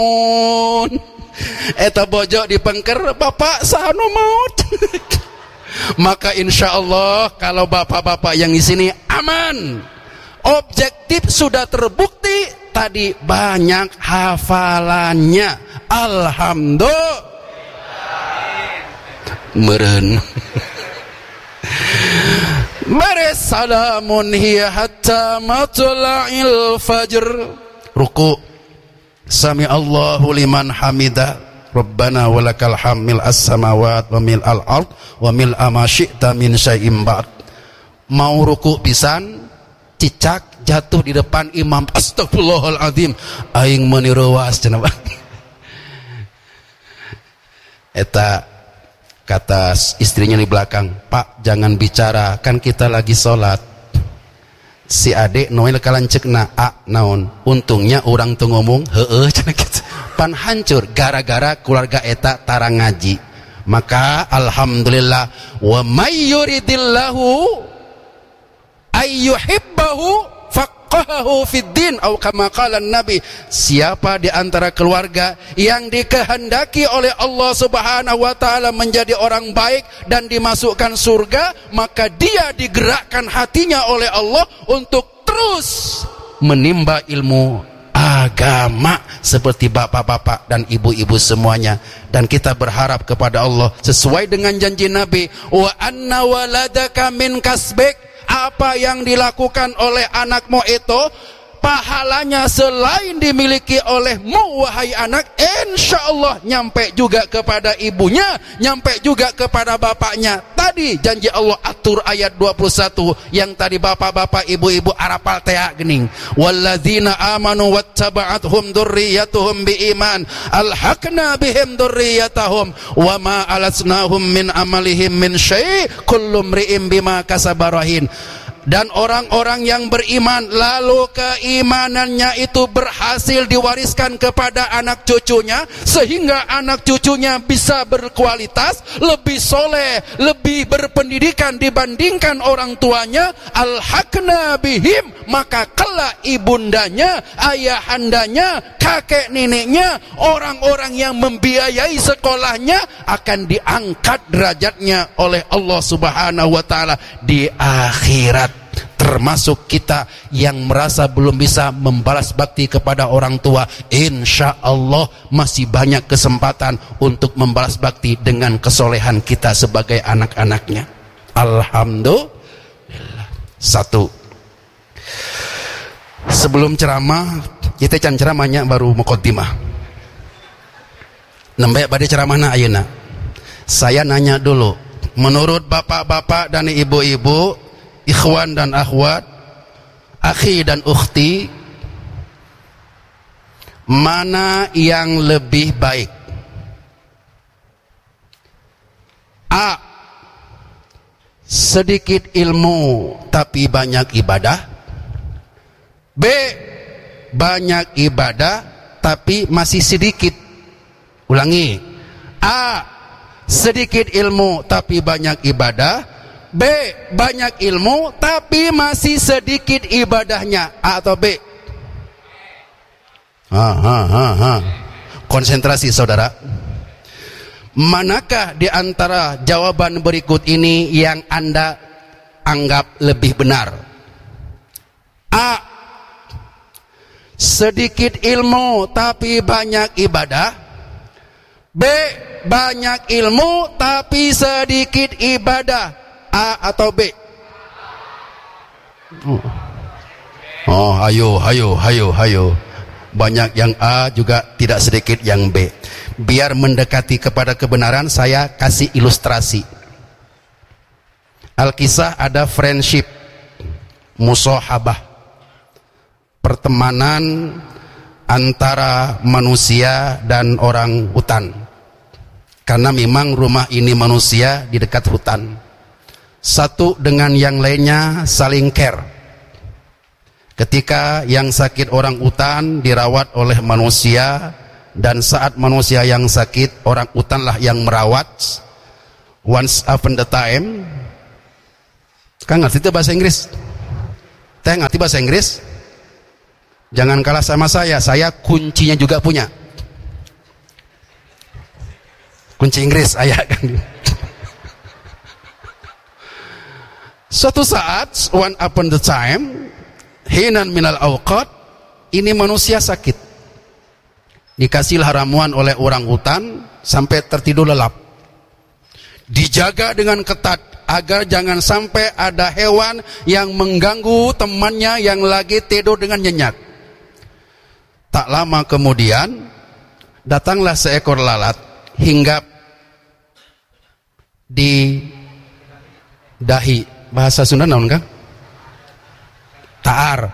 eta bojo dipengker bapak sahanu maut. Maka insya Allah kalau bapak-bapak yang di sini aman, objektif sudah terbukti tadi banyak hafalannya. Alhamdulillah. Meren. Baris salamun hiya hatta matla'il fajr. Ruku. Sami Allahu liman hamidah. Rabbana walakal hamil as-samawat wa mil al-ard wa mil ma syi'ta min syai'in ba'd. Mau ruku pisan cicak jatuh di depan imam, astagfirullahaladzim aing meniruwas cenah. Eta kata istrinya di belakang, Pak jangan bicara kan kita lagi sholat. Si adik noel kalancekna naon untungnya orang tuh ngomong heueuh cenah kitu. Pan hancur gara-gara keluarga eta tarang ngaji. Maka alhamdulillah, wa may yuridillahu ayyuhibbahu faqahahu fid din atau kama qala Nabi. Siapa di antara keluarga yang dikehendaki oleh Allah Subhanahu wa taala menjadi orang baik dan dimasukkan surga, maka dia digerakkan hatinya oleh Allah untuk terus menimba ilmu agama seperti bapak-bapak dan ibu-ibu semuanya. Dan kita berharap kepada Allah sesuai dengan janji Nabi, wa anna waladaka min kasbik, apa yang dilakukan oleh anakmu itu pahalanya selain dimiliki olehmu wahai anak, insyaallah nyampe juga kepada ibunya, nyampe juga kepada bapaknya. Tadi janji Allah atur ayat 21 yang tadi bapak-bapak ibu-ibu arapal teh gening, walladzina amanu wattaba'athum dzurriyyatuhum biiman alhaqna bihim dzurriyyatahum wama alasnahum min amalihim min syai' kullu mri'in bima kasaba rahin. Dan orang-orang yang beriman lalu keimanannya itu berhasil diwariskan kepada anak cucunya, sehingga anak cucunya bisa berkualitas, lebih soleh, lebih berpendidikan dibandingkan orang tuanya. Alhaqna bihim, maka kelak ibundanya, ayahandanya, kakek neneknya, orang-orang yang membiayai sekolahnya akan diangkat derajatnya oleh Allah Subhanahu wa taala di akhirat. Termasuk kita yang merasa belum bisa membalas bakti kepada orang tua, insya Allah masih banyak kesempatan untuk membalas bakti dengan kesolehan kita sebagai anak-anaknya. Alhamdulillah. Satu, sebelum ceramah kita can ceramahnya baru muqaddimah. Nembe bade ceramahna ayeuna. Saya nanya dulu, menurut bapak-bapak dan ibu-ibu, ikhwan dan akhwat, akhi dan ukhti, mana yang lebih baik? A, sedikit ilmu tapi banyak ibadah. B, banyak ibadah tapi masih sedikit. Ulangi. A, sedikit ilmu tapi banyak ibadah. B, banyak ilmu tapi masih sedikit ibadahnya. A atau B? Konsentrasi saudara. Manakah di antara jawaban berikut ini yang Anda anggap lebih benar? A, sedikit ilmu tapi banyak ibadah. B, banyak ilmu tapi sedikit ibadah. A atau B? Oh, hayo. Banyak yang A, juga tidak sedikit yang B. Biar mendekati kepada kebenaran, saya kasih ilustrasi. Al-Kisah ada friendship, musahabah, pertemanan antara manusia dan orang hutan. Karena memang rumah ini manusia di dekat hutan. Satu dengan yang lainnya saling care. Ketika yang sakit orang utan dirawat oleh manusia, dan saat manusia yang sakit, orang utanlah yang merawat. Once upon the time, kan ngerti itu bahasa Inggris? Teh ngerti bahasa Inggris? Jangan kalah sama saya kuncinya juga punya. Kunci Inggris ayah kan. Suatu saat, one upon the time, hinan minal awqat, ini manusia sakit. Dikasih ramuan oleh orang hutan sampai tertidur lelap. Dijaga dengan ketat agar jangan sampai ada hewan yang mengganggu temannya yang lagi tidur dengan nyenyak. Tak lama kemudian datanglah seekor lalat hinggap di dahi. Bahasa Sunda naon kan? Taar.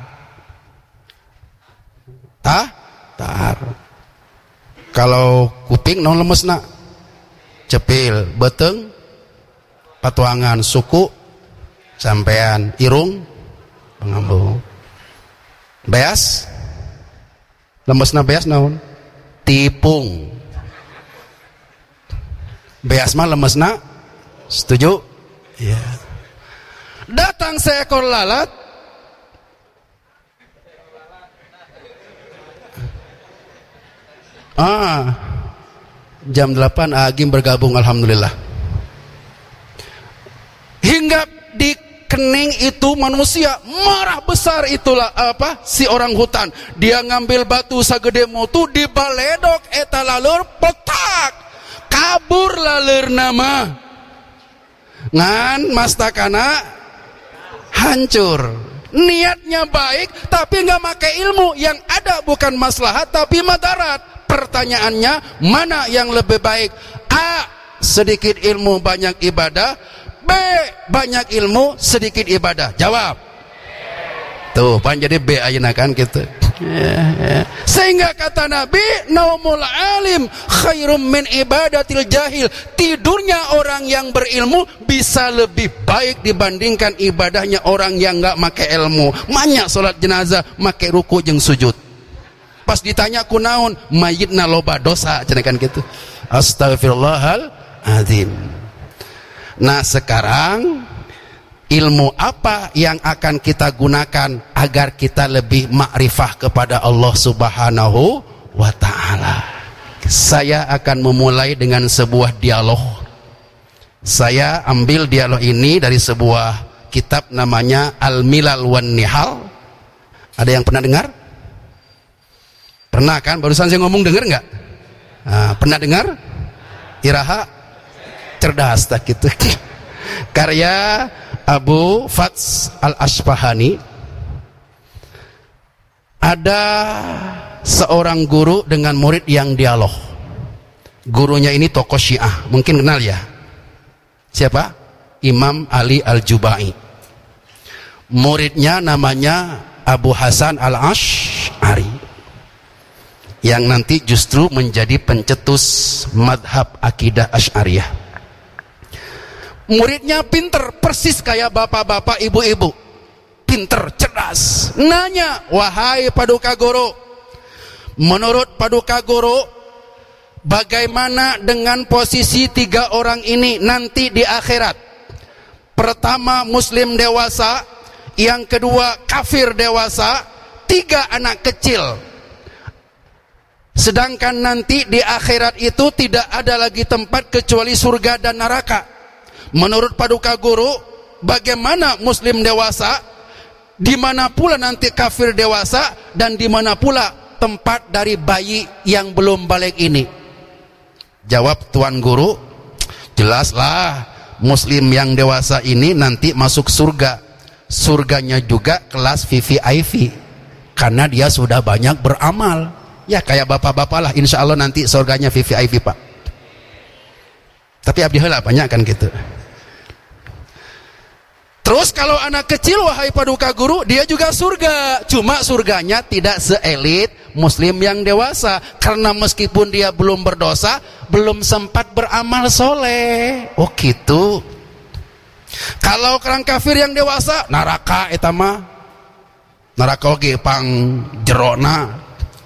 Taar. Kalau kuping naon lemesna? Cepil, beteng, patuangan, suku, sampean, irung, pengambung. Beas, lemesna beas naon? Tipung. Beas mah lemesna, setuju? Iya. Datang seekor lalat, jam 8 Agim bergabung, alhamdulillah. Hinggap di kening itu manusia, marah besar itulah si orang hutan. Dia ngambil batu sagede mutu, dibaledok eta laleur, petak kabur laleur nama ngan mastakana hancur. Niatnya baik tapi nggak pakai ilmu, yang ada bukan maslahat tapi madarat. Pertanyaannya, mana yang lebih baik? A, sedikit ilmu banyak ibadah. B, banyak ilmu sedikit ibadah. Jawab. Tuh pan jadi B ayeuna kan gitu. Sehingga kata Nabi, naumul alim khairum min ibadatil jahil. Tidurnya orang yang berilmu bisa lebih baik dibandingkan ibadahnya orang yang enggak make ilmu. Manya salat jenazah make ruku jeung sujud. Pas ditanya kunaon, mayitna loba dosa cenah kan gitu. Astagfirullahaladzim. Nah sekarang ilmu apa yang akan kita gunakan agar kita lebih makrifah kepada Allah Subhanahu wa ta'ala? Saya akan memulai dengan sebuah dialog. Saya ambil dialog ini dari sebuah kitab namanya Al-Milal wan Nihal. Ada yang pernah dengar? Pernah kan? Barusan saya ngomong dengar nggak? Pernah dengar? Iraha cerdas tak gitu. Karya Abu Fats Al-Ashbahani. Ada seorang guru dengan murid yang dialog. Gurunya ini tokoh Syiah, mungkin kenal ya. Siapa? Imam Ali Al-Jubai. Muridnya namanya Abu Hasan Al-Ash'ari, yang nanti justru menjadi pencetus madhab akidah Asy'ariyah. Muridnya pinter, persis kayak bapak-bapak, ibu-ibu. Pinter, cerdas. Nanya, wahai Paduka Guru, menurut Paduka Guru, bagaimana dengan posisi 3 orang ini nanti di akhirat? Pertama muslim dewasa, yang kedua kafir dewasa, 3 anak kecil. Sedangkan nanti di akhirat itu tidak ada lagi tempat kecuali surga dan neraka. Menurut Paduka Guru, bagaimana muslim dewasa, di mana pula nanti kafir dewasa, dan di mana pula tempat dari bayi yang belum balik ini? Jawab Tuan Guru, jelaslah muslim yang dewasa ini nanti masuk surga. Surganya juga kelas VVIP, karena dia sudah banyak beramal. Ya kayak bapak-bapak lah, insya Allah nanti surganya VVIP Pak. Tapi abdi heula banyak kan gitu. Terus kalau anak kecil, wahai Paduka Guru, dia juga surga. Cuma surganya tidak seelit muslim yang dewasa, karena meskipun dia belum berdosa, belum sempat beramal soleh. Oh gitu. Kalau orang kafir yang dewasa, neraka eta mah. Neraka oge pang jerona.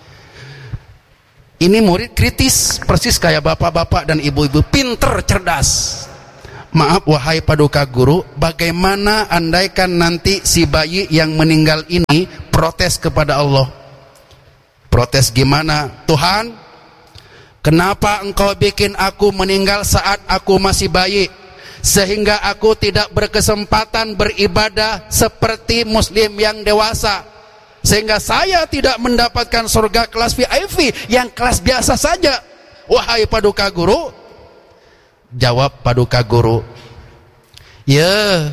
Ini murid kritis, persis kayak bapak-bapak dan ibu-ibu, pinter, cerdas. Maaf wahai Paduka Guru, bagaimana andaikan nanti si bayi yang meninggal ini protes kepada Allah? Protes gimana? Tuhan, Kenapa engkau bikin aku meninggal saat aku masih bayi, sehingga aku tidak berkesempatan beribadah seperti muslim yang dewasa, sehingga saya tidak mendapatkan surga kelas VIP, yang kelas biasa saja. Wahai Paduka Guru, jawab Paduka Guru, ya,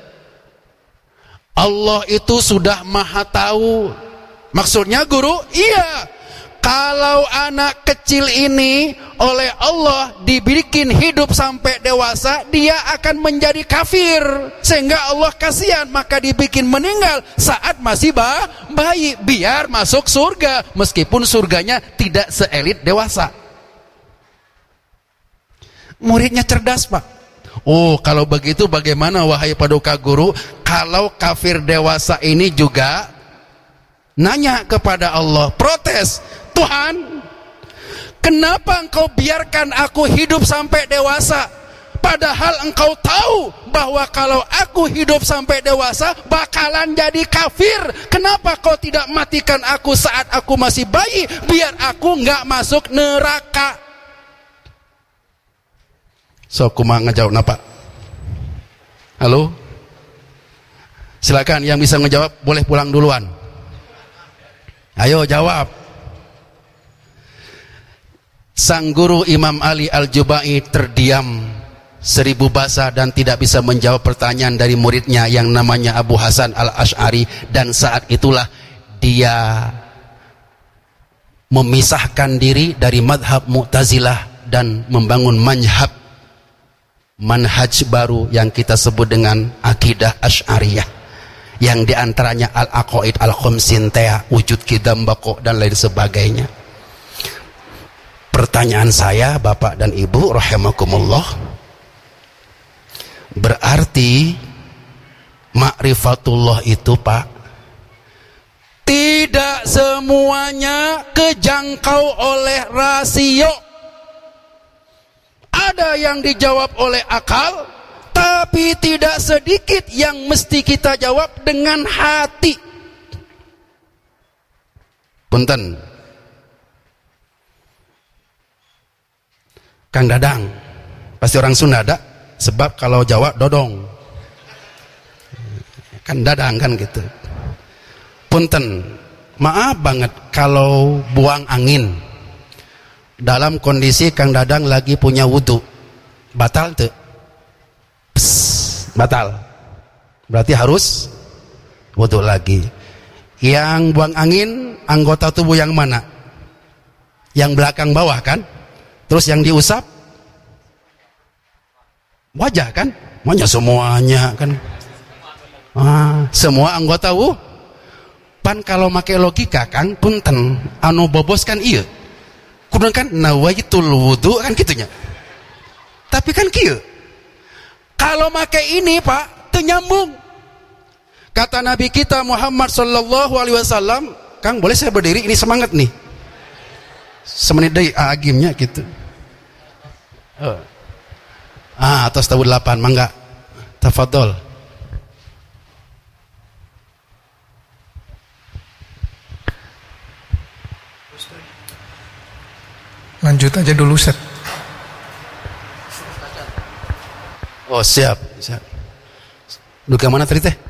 Allah itu sudah maha tahu. Maksudnya Guru, iya, kalau anak kecil ini oleh Allah dibikin hidup sampai dewasa, dia akan menjadi kafir, sehingga Allah kasihan, maka dibikin meninggal saat masih bayi, biar masuk surga, meskipun surganya tidak seelit dewasa. Muridnya cerdas, Pak. Oh, kalau begitu bagaimana wahai Paduka Guru, kalau kafir dewasa ini juga nanya kepada Allah, protes, Tuhan, kenapa engkau biarkan aku hidup sampai dewasa, padahal engkau tahu bahwa kalau aku hidup sampai dewasa bakalan jadi kafir. Kenapa kau tidak matikan aku saat aku masih bayi, biar aku nggak masuk neraka? So, kumaha ngejawab napa? Halo? Silakan yang bisa ngejawab boleh pulang duluan. Ayo jawab. Sang guru Imam Ali Al-Jubai terdiam 1000 bahasa dan tidak bisa menjawab pertanyaan dari muridnya yang namanya Abu Hasan Al-Asy'ari, dan saat itulah dia memisahkan diri dari madhab Mu'tazilah dan membangun manhaj baru yang kita sebut dengan akidah Asy'ariyah, yang diantaranya Al-Aqaid Al-Khumsintea, wujud kidam bako dan lain sebagainya. Pertanyaan saya, Bapak dan Ibu rahimakumullah, berarti ma'rifatullah itu, Pak, tidak semuanya kejangkau oleh rasio. Ada yang dijawab oleh akal, tapi tidak sedikit yang mesti kita jawab dengan hati. Punten, Kang Dadang, pasti orang Sunda ada, sebab kalau Jawa dodong, kan Dadang kan gitu. Punten, maaf banget kalau buang angin dalam kondisi Kang Dadang lagi punya wudu, batal tuh? Batal, berarti harus wudu lagi. Yang buang angin anggota tubuh yang mana? Yang belakang bawah kan? Terus yang diusap wajah kan? Maunya semuanya kan? Semua anggota pan kalau pakai logika kan, punten anu bobos kan iya. Kudu kan nawaitul wudu kan gitunya. Tapi kan kieu. Kalau pakai ini, Pak, teu nyambung. Kata Nabi kita Muhammad sallallahu alaihi wasallam, Kang, boleh saya berdiri? Ini semangat nih. Semenit deui agimnya gitu. Atas tabu 8, mangga. Tafadhol. Lanjut aja dulu, Set. Oh, siap. Duh, kemana tadi teh?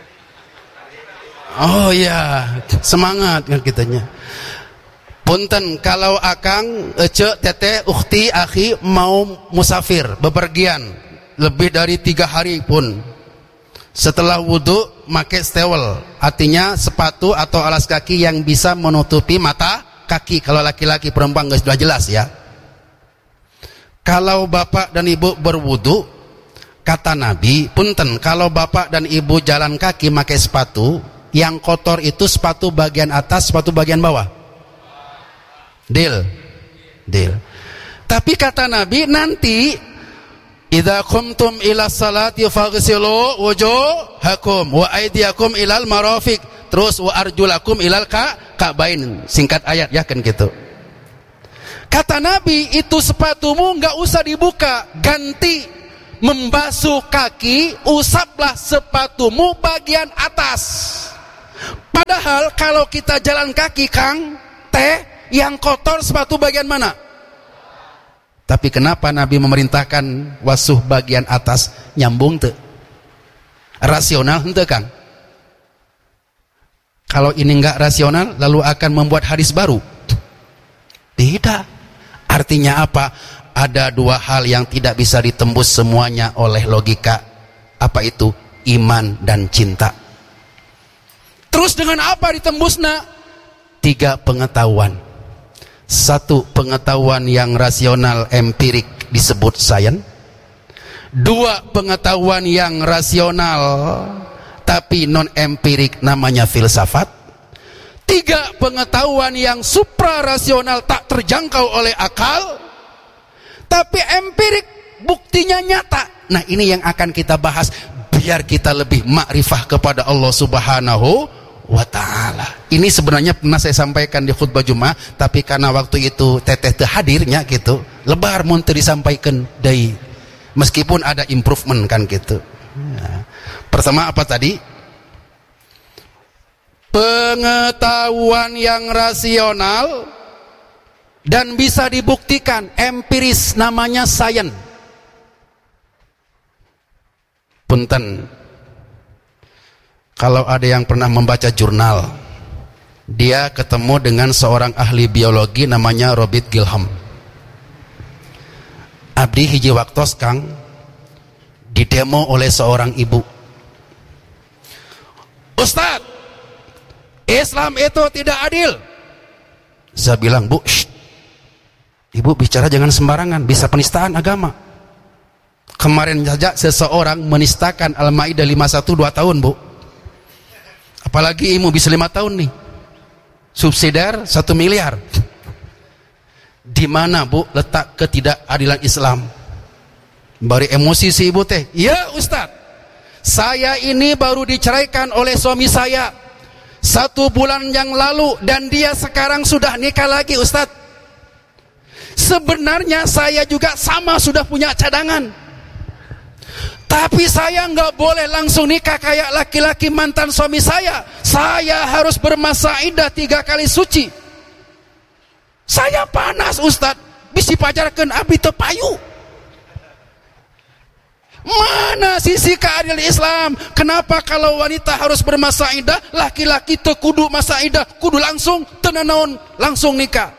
Oh iya, semangat kan kitanya. Punten, kalau akang, ece, tete, ukhti, akhi mau musafir, bepergian lebih dari 3 hari pun, setelah wudu make stewel, artinya sepatu atau alas kaki yang bisa menutupi mata kaki. Kalau laki-laki, perempuan nggak sudah jelas ya. Kalau bapak dan ibu berwudu, kata Nabi, punten, kalau bapak dan ibu jalan kaki make sepatu, yang kotor itu sepatu bagian atas, sepatu bagian bawah. Deal. Tapi kata Nabi, nanti idza qumtum ila salati faghsilu wujuhakum wa aydiyakum ilal marafiq, terus wa arjulakum ilal ka'bain. Singkat ayat ya kan gitu. Kata Nabi, itu sepatumu enggak usah dibuka, ganti membasuh kaki, usaplah sepatumu bagian atas. Padahal kalau kita jalan kaki, Kang, yang kotor sepatu bagian mana? Tapi kenapa Nabi memerintahkan wasuh bagian atas? Nyambung tuh. Rasional henteu Kang. Kalau ini enggak rasional, lalu akan membuat hadis baru? Tidak. Artinya apa? Ada dua hal yang tidak bisa ditembus semuanya oleh logika. Apa itu? Iman dan cinta. Terus dengan apa ditembusna? 3 pengetahuan. 1 pengetahuan yang rasional empirik disebut sains. 2 pengetahuan yang rasional tapi non empirik namanya filsafat. 3 pengetahuan yang suprarasional tak terjangkau oleh akal tapi empirik, buktinya nyata. Nah, ini yang akan kita bahas biar kita lebih makrifah kepada Allah Subhanahu wa ta'ala. Ini sebenarnya pernah saya sampaikan di khutbah Jumat, tapi karena waktu itu teteh hadirnya gitu, lebar mun teu disampaikan deui. Meskipun ada improvement kan gitu. Ya. Pertama apa tadi? Pengetahuan yang rasional dan bisa dibuktikan, empiris, namanya sains. Punten, kalau ada yang pernah membaca jurnal, dia ketemu dengan seorang ahli biologi namanya Robert Gilham. Abdi hiji waktos Kang didemo oleh seorang ibu. Ustaz, Islam itu tidak adil. Saya bilang, Bu, ibu bicara jangan sembarangan, bisa penistaan agama. Kemarin saja seseorang menistakan Al-Maidah 51 2 tahun, Bu. Apalagi ibu bisa 5 tahun nih. Subsidiar 1 miliar. Di mana, Bu, letak ketidakadilan Islam? Bari emosi si ibu teh. Ya Ustaz, saya ini baru diceraikan oleh suami saya 1 bulan yang lalu dan dia sekarang sudah nikah lagi, Ustaz. Sebenarnya saya juga sama sudah punya cadangan. Tapi saya nggak boleh langsung nikah kayak laki-laki mantan suami saya. Saya harus bermasa iddah 3 kali suci. Saya panas Ustaz, bisi pajarkeun abdi teu payu. Mana sisi keadilan Islam? Kenapa kalau wanita harus bermasa iddah, laki-laki teu kudu masa iddah, kudu langsung teu naon langsung nikah?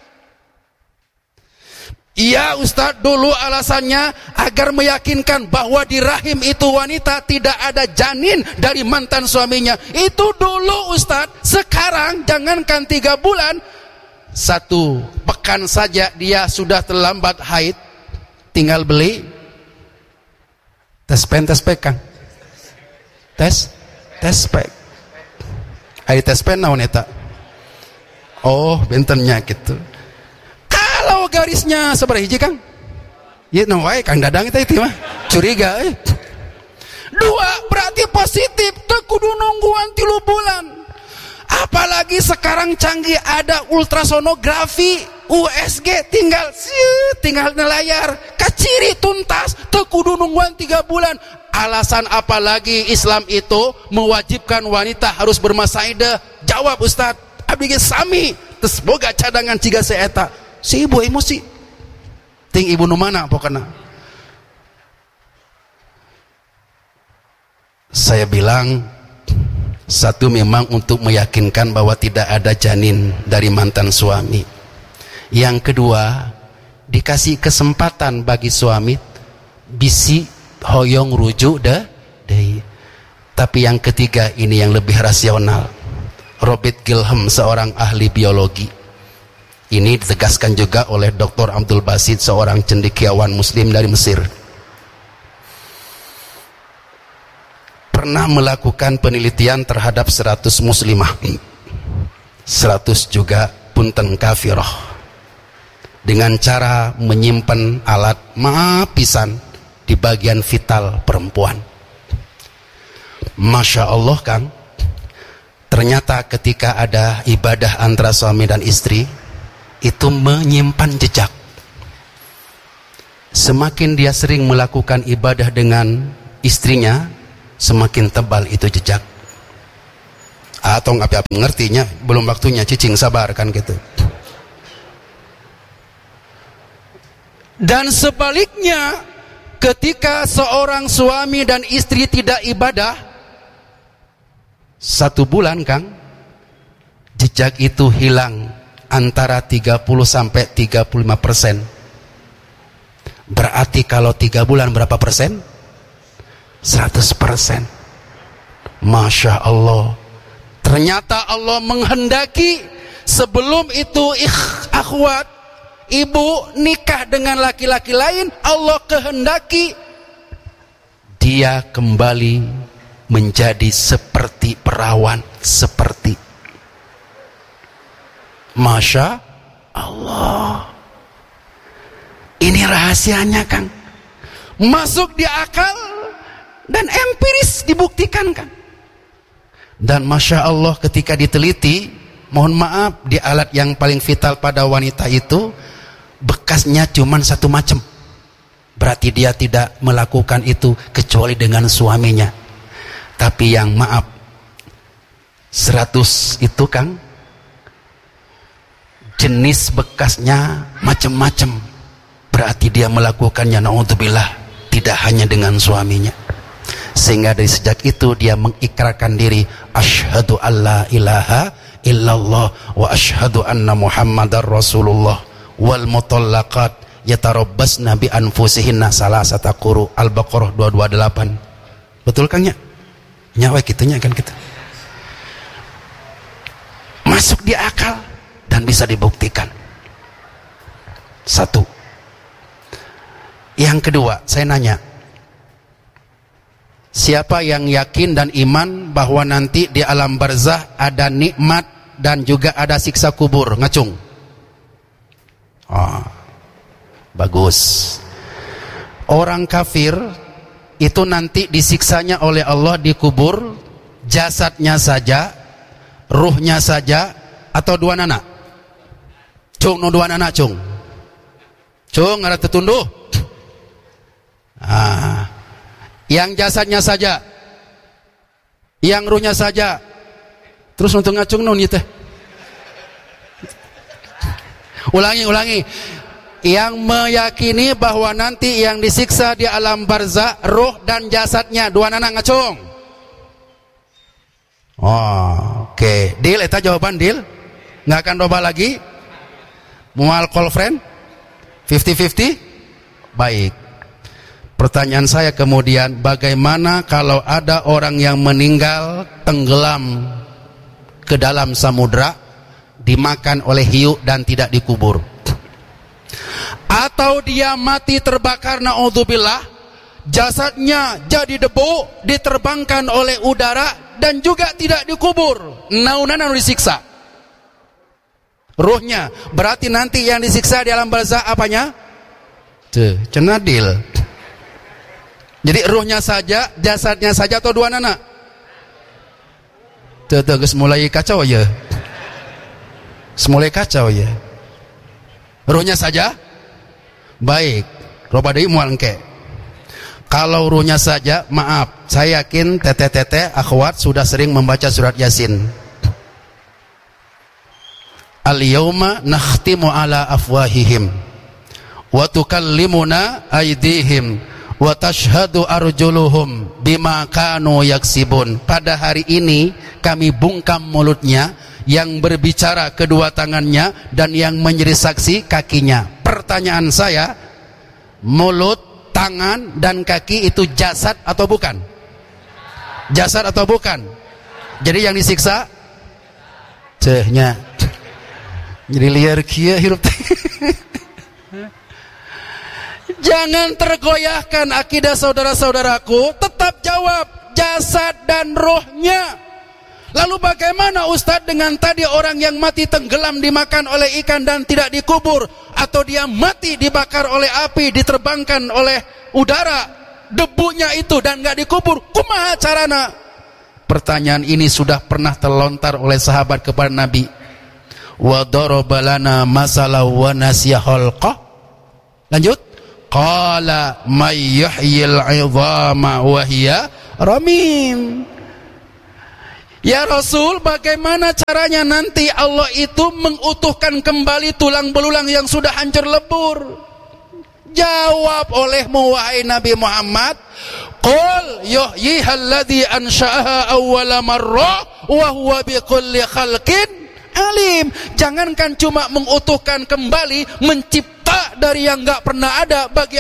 Iya Ustaz, dulu alasannya agar meyakinkan bahwa di rahim itu wanita tidak ada janin dari mantan suaminya. Itu dulu Ustaz. Sekarang jangankan 3 bulan, 1 pekan saja dia sudah terlambat haid. Tinggal beli tes pek Kang. Tes pek. Ari tes pen naon eta? Oh, bentennya gitu. Kalau garisnya seberapa hiji Kang? Ya no wae Kang Dadang itu mah curiga 2 berarti positif, teu kudu nungguan 3 bulan. Apalagi sekarang canggih, ada ultrasonografi, USG, tinggal nelayar, kaciri tuntas, teu kudu nungguan 3 bulan. Alasan apa lagi Islam itu mewajibkan wanita harus bermasa iddah? Jawab Ustaz, abdi ge sami terus boga cadangan ciga seeta. Si ibu emosi. Ting ibu nu mana pokoknya. Saya bilang, 1 memang untuk meyakinkan bahwa tidak ada janin dari mantan suami. Yang kedua, dikasih kesempatan bagi suami bisi hoyong rujuk deh. Tapi yang ketiga ini yang lebih rasional. Robert Gilham, seorang ahli biologi. Ini ditegaskan juga oleh Dr. Abdul Basit, seorang cendekiawan muslim dari Mesir. Pernah melakukan penelitian terhadap 100 muslimah. 100 juga punten kafirah. Dengan cara menyimpan alat pisan di bagian vital perempuan. Masya Allah Kang, ternyata ketika ada ibadah antara suami dan istri, itu menyimpan jejak. Semakin dia sering melakukan ibadah dengan istrinya, semakin tebal itu jejak. Atau nggak ngertinya, belum waktunya, cicing sabar kan gitu. Dan sebaliknya, ketika seorang suami dan istri tidak ibadah 1 bulan, Kang, jejak itu hilang antara 30-35%. Berarti kalau 3 bulan berapa persen? 100%. Masya Allah. Ternyata Allah menghendaki sebelum itu akhwat, ibu nikah dengan laki-laki lain, Allah kehendaki dia kembali menjadi seperti perawan, seperti. Masya Allah. Ini rahasianya, Kang. Masuk di akal dan empiris dibuktikan, Kang. Dan Masya Allah ketika diteliti, mohon maaf, di alat yang paling vital pada wanita itu bekasnya cuma 1 macam. Berarti dia tidak melakukan itu kecuali dengan suaminya. Tapi yang maaf 100 itu, Kang, jenis bekasnya macam-macam. Berarti dia melakukannya, naudzubillah, tidak hanya dengan suaminya. Sehingga dari sejak itu dia mengikrarkan diri, asyhadu alla ilaha illallah wa asyhadu anna muhammadar rasulullah wal mutallaqat yatarabbasna bi anfusihinna salasata quru. Al-Baqarah 228. Betul, Kang, nya? Nyawa kitunya kan kita. Masuk di akal dan bisa dibuktikan. 1. Yang kedua, saya nanya, siapa yang yakin dan iman bahwa nanti di alam barzah ada nikmat dan juga ada siksa kubur? Ngacung. Oh, bagus. Orang kafir itu nanti disiksanya oleh Allah di kubur, jasadnya saja, ruhnya saja, atau 2 nana? Cung, no 2 nana, cung. Cung, ada tertunduh. Yang jasadnya saja, yang ruhnya saja. Terus untuk ngacung nun gitu. Ulangi. Yang meyakini bahwa nanti yang disiksa di alam barzah ruh dan jasadnya, 2 nana ngacung. Oh, oke. Deal, eta jawaban deal. Nggak akan coba lagi. Mual call friend 50-50. Baik. Pertanyaan saya kemudian, bagaimana kalau ada orang yang meninggal tenggelam ke dalam samudra, dimakan oleh hiu dan tidak dikubur? Atau dia mati terbakar, naudzubillah, jasadnya jadi debu, diterbangkan oleh udara dan juga tidak dikubur. Naunana disiksa. Ruhnya, berarti nanti yang disiksa di alam barzah apanya? Tuh, cenadil. Jadi ruhnya saja, jasadnya saja, atau 2 nana? Tuh, geus mulai kacau ya. Semulai kacau ya. Ruhnya saja? Baik. Roba deui moal engke. Kalau ruhnya saja, maaf, saya yakin teteh-teteh akhwat sudah sering membaca surat Yasin. Al-yauma nakhtimu ala afwahihim wa tukallimuna aydihim wa tashhadu arjuluhum bima kanu yaksibun. Pada hari ini kami bungkam mulutnya, yang berbicara kedua tangannya, dan yang menjadi saksi kakinya. Pertanyaan saya, mulut, tangan, dan kaki itu jasad atau bukan? Jasad atau bukan? Jadi yang disiksa cehnya. Jadi liar kia hirup. Jangan tergoyahkan akidah saudara-saudaraku, tetap jawab jasad dan rohnya. Lalu bagaimana Ustadz dengan tadi orang yang mati tenggelam dimakan oleh ikan dan tidak dikubur, atau dia mati dibakar oleh api, diterbangkan oleh udara, debunya itu dan gak dikubur, kumaha carana? Pertanyaan ini sudah pernah terlontar oleh sahabat kepada Nabi. Wa daraba lana masalah wa nasiya khalqah. Lanjut. Qala may yuhyil 'idhama wa hiya ramim. Ya Rasul, bagaimana caranya nanti Allah itu mengutuhkan kembali tulang belulang yang sudah hancur lebur? Dijawab olehmu wahai Nabi Muhammad, qul yuhyihalladzi ansha'aha awwala marrah wa huwa bikulli khalqin alim. Jangankan cuma mengutuhkan kembali, mencipta dari yang enggak pernah ada, bagi